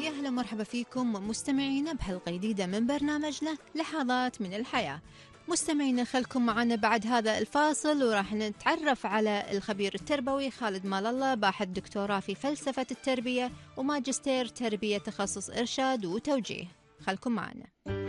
يا أهلا مرحبا فيكم مستمعينا بحلقة جديدة من برنامجنا لحظات من الحياة. مستمعينا خلكم معنا بعد هذا الفاصل وراح نتعرف على الخبير التربوي خالد مال الله، باحث دكتوراه في فلسفة التربية وماجستير تربية تخصص إرشاد وتوجيه. خلكم معنا.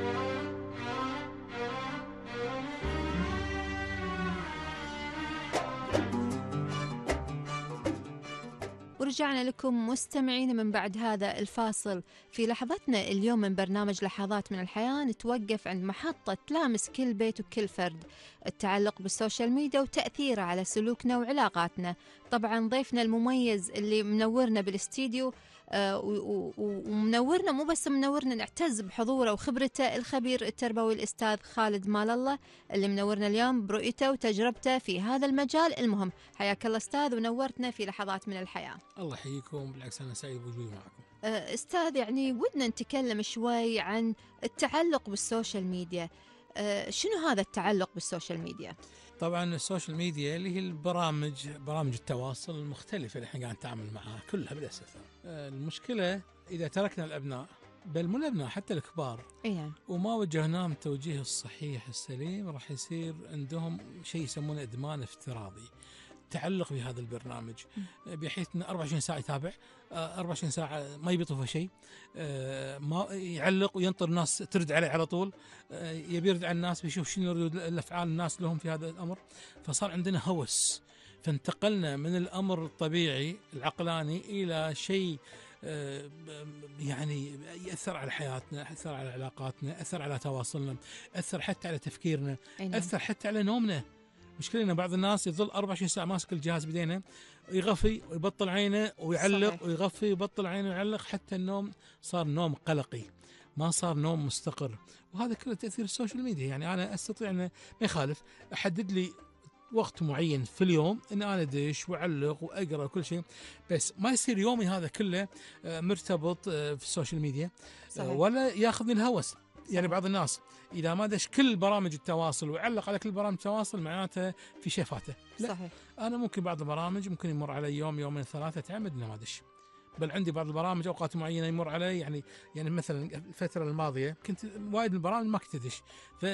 ورجعنا لكم مستمعين من بعد هذا الفاصل. في لحظتنا اليوم من برنامج لحظات من الحياة نتوقف عند محطة تلامس كل بيت وكل فرد، التعلق بالسوشيال ميديا وتأثيره على سلوكنا وعلاقاتنا. طبعا ضيفنا المميز اللي منورنا بالاستديو ومنورنا، مو بس منورنا، نعتز بحضوره وخبرته، الخبير التربوي الأستاذ خالد مال الله اللي منورنا اليوم برؤيته وتجربته في هذا المجال المهم. حياك الله أستاذ ونورتنا في لحظات من الحياة. الله يحييكم، بالعكس أنا سعيد بوجودي معكم. أستاذ، يعني ودنا نتكلم شوي عن التعلق بالسوشيال ميديا. شنو هذا التعلق بالسوشيال ميديا؟ طبعا السوشيال ميديا اللي هي برامج التواصل المختلفة اللي احنا قاعد نتعامل معها كلها بالاستثناء. المشكلة إذا تركنا الأبناء، بل مو الأبناء حتى الكبار، وما وجهناهم التوجيه الصحيح السليم، راح يصير عندهم شيء يسمونه إدمان افتراضي، تعلق بهذا البرنامج، بحيث انه 24 ساعه يتابع، 24 ساعه ما يبي شيء، ما يعلق وينطر الناس ترد عليه على طول، يبي يرد على الناس بيشوف شنو ردود الافعال الناس لهم في هذا الامر. فصار عندنا هوس، فانتقلنا من الامر الطبيعي العقلاني الى شيء يعني يأثر على حياتنا، أثر على علاقاتنا، أثر على تواصلنا، أثر حتى على تفكيرنا، أثر حتى على نومنا. مشكلة إن بعض الناس يظل 24 ساعة ماسك الجهاز بدينه، يغفي ويبطل عينه ويعلق، صحيح. ويغفي ويبطل عينه ويعلق، حتى النوم صار نوم قلقي، ما صار نوم مستقر. وهذا كله تأثير السوشيال ميديا. يعني أنا أستطيع أن ما يخالف أحدد لي وقت معين في اليوم ان انا ادش واعلق واقرا وكل شيء، بس ما يصير يومي هذا كله مرتبط في السوشيال ميديا، صحيح. ولا ياخذني الهوس. يعني بعض الناس إذا ما دش كل برامج التواصل وعلق على كل برامج التواصل معناته في شيء فاته. لا، صحيح. أنا ممكن بعض البرامج ممكن يمر علي يوم يومين ثلاثة تعمد إنه ما دش، بل عندي بعض البرامج أوقات معينة يمر علي. يعني مثلا الفترة الماضية كنت وايد من البرامج ما كنت أدش،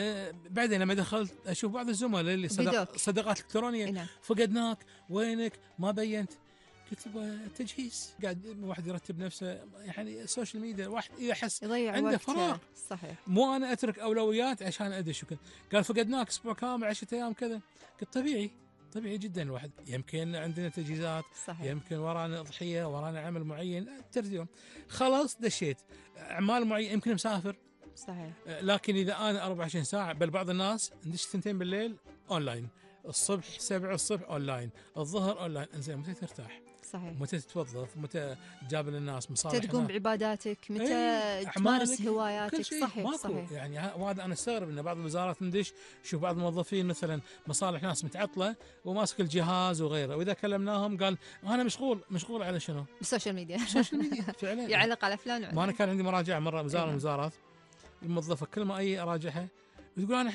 فبعدين لما دخلت أشوف بعض الزملاء اللي صداقات إلكترونية، فقدناك، وينك، ما بينت. قلت تجهيز، قاعد واحد يرتب نفسه. يعني السوشيال ميديا واحد إذا حس عنده فراغ، صحيح، مو أنا أترك أولويات عشان أدش وكذا. قال فقدناك أسبوع كامل، 10 أيام كذا. قلت طبيعي جدا الواحد، يمكن عندنا تجهيزات، صحيح. يمكن ورانا ضحية، ورانا عمل معين، ترجم خلاص دشيت أعمال معين، يمكن مسافر، صحيح. لكن إذا أنا 24 ساعة، بل بعض الناس ندش 2 بالليل أونلاين، الصبح 7 الصبح أونلاين، الظهر أونلاين. إنزين متى ترتاح؟ صحيح. متى تتوظف؟ متى تجابل الناس؟ مصالح تقوم بعباداتك؟ متى تمارس هواياتك؟ صحيح، صحيح. يعني وهذا أنا استغرب إن بعض الوزارات ندش شوف بعض الموظفين مثلا مصالح ناس متعطلة وماسك الجهاز وغيره، وإذا كلمناهم قال أنا مشغول على شنو؟ بالسوشيال ميديا. السوشيال ميديا فعلا. يعلق على فلان. ما أنا كان عندي مراجعة مرة وزارة من الوزارات، الموظفة كل ما أي أراجعها تقول أنا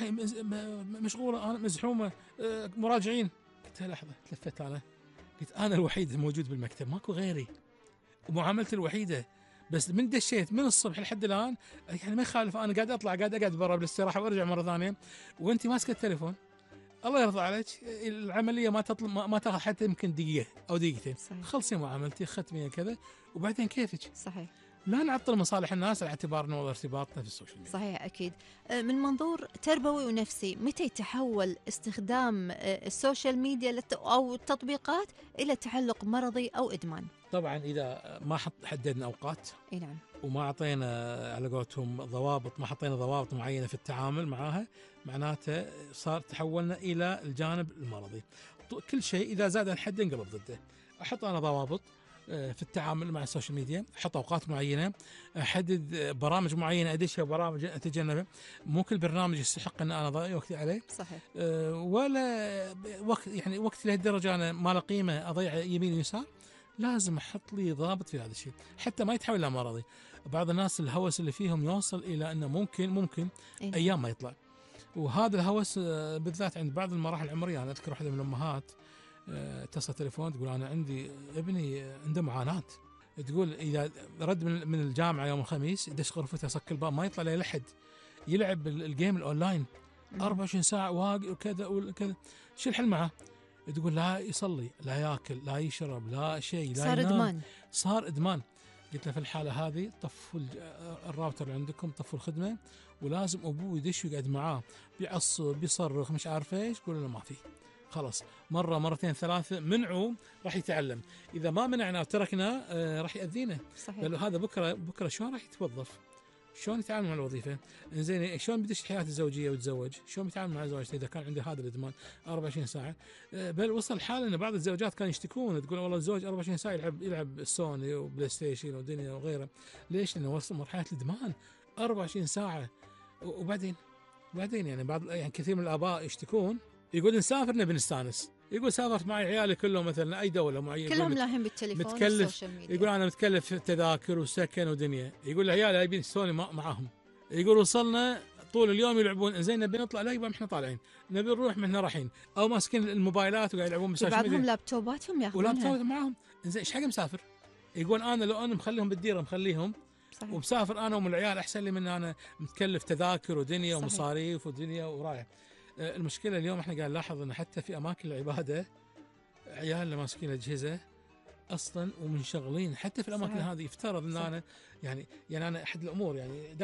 مشغولة، أنا مزحومة، مراجعين. قلت لحظة، تلفت أنا قلت أنا الوحيد الموجود بالمكتب، ماكو غيري، ومعاملتي الوحيدة. بس من دشيت من الصبح لحد الآن، يعني ما يخالف أنا قاعد أطلع، قاعد أقعد برا بالاستراحة وأرجع مرة ثانية وأنت ماسكة التليفون. الله يرضى عليك، العملية ما تاخذ حتى يمكن دقيقة أو دقيقتين، خلصي معاملتي، ختمي كذا، وبعدين كيفك. صحيح. لا نعطل مصالح الناس على اعتبارنا وارتباطنا في السوشيال ميديا. صحيح، أكيد. من منظور تربوي ونفسي، متى يتحول استخدام السوشيال ميديا أو التطبيقات إلى تعلق مرضي أو إدمان؟ طبعا إذا ما حددنا أوقات، نعم، وما أعطينا على قولتهم ضوابط، ما حطينا ضوابط معينة في التعامل معها، معناته صار تحولنا إلى الجانب المرضي. كل شيء إذا زاد عن حد انقلب ضده. أحط أنا ضوابط في التعامل مع السوشيال ميديا، احط اوقات معينه، احدد برامج معينه ادشها وبرامج اتجنبها. مو كل برنامج يستحق ان انا اضيع وقتي عليه، صحيح. ولا وقت، يعني وقت لهالدرجه انا ما له قيمه اضيع يمين ويسار. لازم احط لي ضابط في هذا الشيء حتى ما يتحول الى مرضي. بعض الناس الهوس اللي فيهم يوصل الى انه ممكن ايام ما يطلع، وهذا الهوس بالذات عند بعض المراحل العمريه. انا اذكر واحده من الامهات اتصل تليفون تقول انا عندي ابني عنده معاناه، تقول اذا رد من الجامعه يوم الخميس يدش غرفته يصك الباب ما يطلع لا يلحد يلعب الجيم الاونلاين 24 ساعه واقع وكذا وكذا. شو الحل معه؟ تقول لا يصلي لا ياكل لا يشرب لا شيء لا صار ينام. ادمان. صار ادمان. قلت له في الحاله هذه طفوا الراوتر اللي عندكم، طفوا الخدمه، ولازم ابوه يدش ويقعد معاه، بيعصب بيصرخ مش عارف ايش. قول له ما في، خلاص مره مرتين ثلاثه منعوا راح يتعلم. اذا ما منعنا وتركنا راح ياذينا. صحيح. لأنه هذا بكره شلون راح يتوظف؟ شلون يتعامل مع الوظيفه؟ زين شلون بيدش الحياه الزوجيه ويتزوج؟ شلون بيتعامل مع زوجته اذا كان عنده هذا الادمان 24 ساعه؟ بل وصل حال ان بعض الزوجات كانوا يشتكون، تقول والله الزوج 24 ساعه يلعب سوني وبلاي ستيشن ودنيا وغيره. ليش؟ لانه وصل مرحله الادمان 24 ساعه. وبعدين يعني بعض يعني كثير من الاباء يشتكون، يقول نسافر نبي نستانس، يقول سافرت معي عيالي كلهم مثلا اي دوله معينه كلهم لاهين بالتليفون متكلف، والسوشيال ميديا. يقول انا متكلف تذاكر وسكن ودنيا. يقول العيال يبين سوني معاهم. يقول وصلنا طول اليوم يلعبون. زين نبي نطلع، لا يبا احنا طالعين، نبي نروح من رايحين، او ماسكين الموبايلات وقاعد يلعبون بالسوشيال ميديا. بعضهم لابتوباتهم ياخذونها ولابتوب معاهم. زين ايش حق مسافر؟ يقول انا لو انا مخليهم بالديره مخليهم صحيح. ومسافر انا العيال احسن لي من انا متكلف تذاكر ودنيا صحيح. ومصاريف ودنيا ورايح. المشكله اليوم احنا قاعد نلاحظ ان حتى في اماكن العباده عيالنا ماسكين اجهزه اصلا ومنشغلين. حتى في الاماكن صحيح. هذه يفترض ان انا يعني انا احد الامور يعني